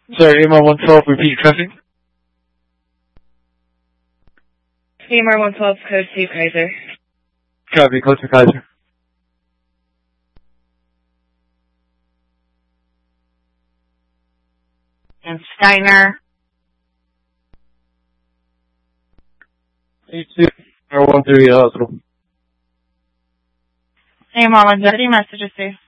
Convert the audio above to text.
Sorry, AMR 112, repeat your traffic. AMR 112, code 2, Kaiser. Copy, close to Kaiser. And Steiner. 82, AMR 138 hospital. AMR 130, message received.